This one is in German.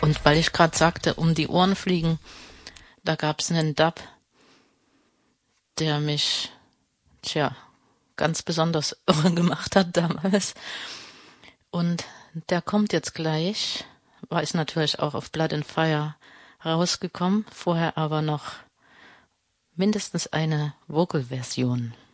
Und weil ich gerade sagte, um die Ohren fliegen, da gab's einen Dub, der mich, ganz besonders irre gemacht hat damals. Und der kommt jetzt gleich, ist natürlich auch auf Blood and Fire rausgekommen, vorher aber noch mindestens eine Vocal-Version.